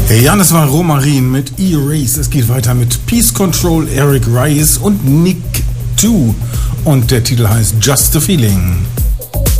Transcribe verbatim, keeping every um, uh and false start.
Ja, das war Romarin mit Erase. Es geht weiter mit Peace Control, Eric Rice und Nick zwei. Und der Titel heißt Just a Feeling.